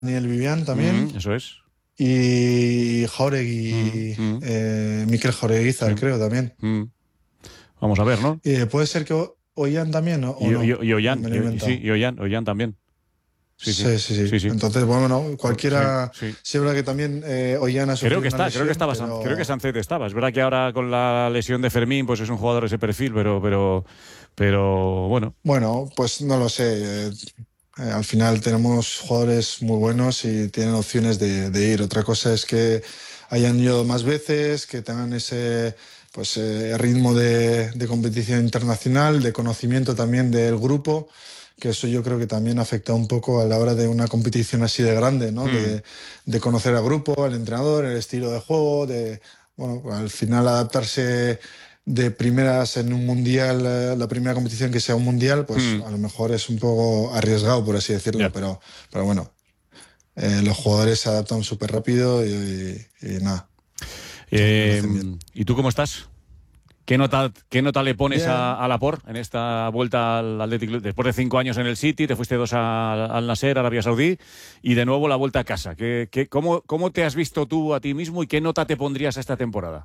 Daniel Vivian también. Eso es. Y Mm, Jauregui, mm, Mikel sí. Jaureguizar, creo también. Mm. Vamos a ver, ¿no? Puede ser que Ollán también, o no. Y O Ollán, me lo he sí, inventado. y Ollán también. Sí, sí, Sí, sí, sí. sí, sí. Entonces, bueno, no, Sí, cualquiera. sí. Sí, es verdad que también Ollán ha Creo sufrido que una está, creo que lesión, estaba, creo que pero Sancet estaba. Es verdad que ahora con la lesión de Fermín, pues es un jugador de ese perfil, pero bueno. bueno, pues no lo sé. Al final tenemos jugadores muy buenos y tienen opciones de ir. Otra cosa es que hayan ido más veces, que tengan ese pues ritmo de competición internacional, de conocimiento también del grupo, que eso yo creo que también afecta un poco a la hora de una competición así de grande, ¿no? Mm. De conocer al grupo, al entrenador, el estilo de juego, bueno, al final adaptarse de primeras en un mundial, la primera competición que sea un mundial, pues Mm. a lo mejor es un poco arriesgado, por así decirlo, Ya. pero bueno, los jugadores se adaptan súper rápido y nada, lo hacen bien. ¿Y tú cómo estás? Qué nota le pones Bien, a Laporte en esta vuelta al Athletic Club? Después de 5 años en el City, te fuiste 2 al Nasser, Arabia Saudí, y de nuevo la vuelta a casa. ¿Cómo te has visto tú a ti mismo y qué nota te pondrías a esta temporada?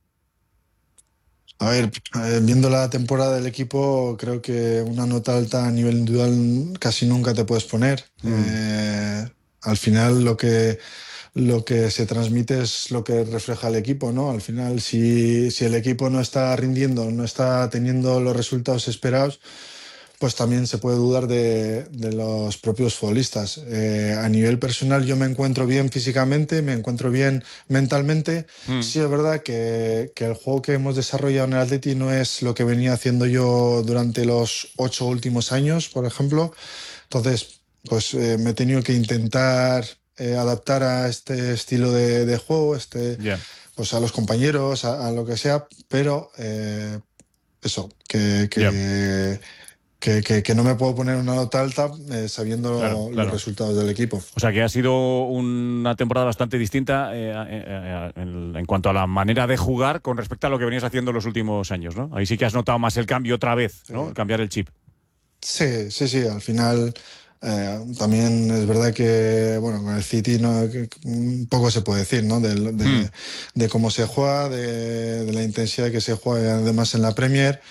a ver, viendo la temporada del equipo, creo que una nota alta a nivel individual casi nunca te puedes poner. Mm. Al final lo que se transmite es lo que refleja el equipo, ¿no? Al final, si el equipo no está rindiendo, no está teniendo los resultados esperados, pues también se puede dudar de los propios futbolistas. A nivel personal yo me encuentro bien físicamente, me encuentro bien mentalmente. Mm. Sí es verdad que el juego que hemos desarrollado en el Atleti no es lo que venía haciendo yo durante los 8 últimos años, por ejemplo. Entonces, pues me he tenido que intentar adaptar a este estilo de juego, Ya. pues a los compañeros, a lo que sea, pero eso, Ya. que no me puedo poner una nota alta Claro, sabiendo los claro. resultados del equipo. O sea que ha sido una temporada bastante distinta en cuanto a la manera de jugar con respecto a lo que venías haciendo en los últimos años, ¿no? Ahí sí que has notado más el cambio otra vez, ¿no? El Eh, cambiar el chip. sí, sí, sí, al final también es verdad que, bueno, con el City un poco se puede decir, ¿no? Mm. De cómo se juega, de la intensidad que se juega además en la Premier.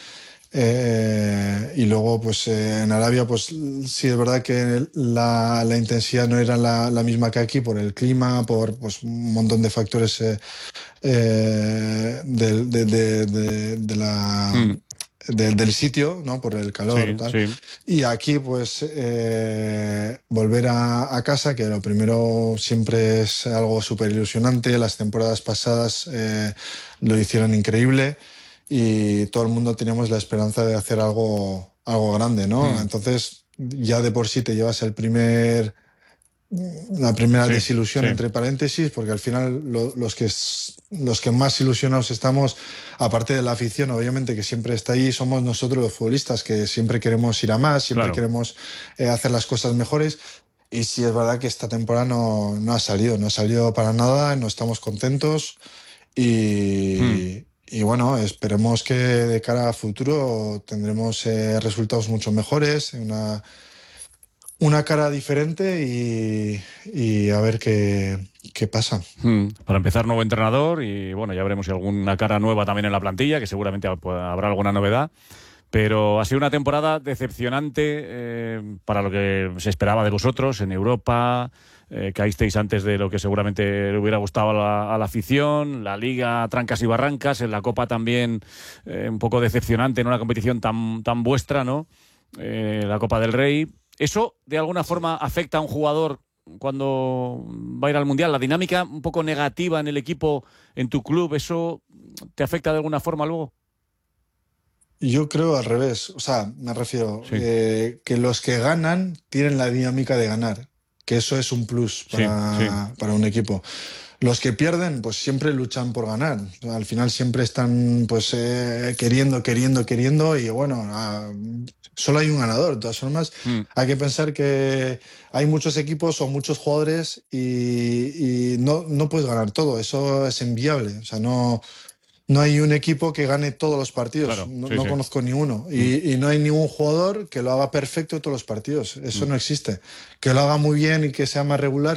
Y luego, pues en Arabia, pues sí es verdad que la intensidad no era la misma que aquí por el clima, por pues, un montón de factores Mm. del sitio, ¿no? Por el calor, Sí, tal. sí. Y aquí, pues, volver a casa, que lo primero siempre es algo súper ilusionante. Las temporadas pasadas lo hicieron increíble y todo el mundo teníamos la esperanza de hacer algo grande, ¿no? Mm. Entonces, ya de por sí te llevas la primera Sí, desilusión sí. entre paréntesis, porque al final los que más ilusionados estamos, aparte de la afición, obviamente, que siempre está ahí, somos nosotros los futbolistas, que siempre queremos ir a más, siempre Claro. queremos hacer las cosas mejores. Y sí es verdad que esta temporada no ha salido para nada, no estamos contentos Mm. y bueno, esperemos que de cara a futuro tendremos resultados mucho mejores, una cara diferente y a ver qué pasa. Para empezar, nuevo entrenador y bueno, ya veremos si alguna cara nueva también en la plantilla, que seguramente habrá alguna novedad. Pero ha sido una temporada decepcionante para lo que se esperaba de vosotros en Europa. Caísteis antes de lo que seguramente le hubiera gustado a la afición. La Liga, trancas y barrancas. En la Copa también un poco decepcionante en una competición tan vuestra, ¿no? La Copa del Rey. ¿Eso de alguna forma afecta a un jugador cuando va a ir al Mundial? ¿La dinámica un poco negativa en el equipo, en tu club, eso te afecta de alguna forma luego? Yo creo al revés, o sea, me refiero Sí, que los que ganan tienen la dinámica de ganar, que eso es un plus sí, sí. para un equipo. Los que pierden, pues siempre luchan por ganar. O sea, al final siempre están pues queriendo y bueno, solo hay un ganador. De todas formas, Mm. hay que pensar que hay muchos equipos o muchos jugadores y no puedes ganar todo. Eso es inviable. O sea, no. no hay un equipo que gane todos los partidos. Claro, No, sí, no sí. conozco ni uno. Y no hay ningún jugador que lo haga perfecto todos los partidos. Eso no existe. Que lo haga muy bien y que sea más regular,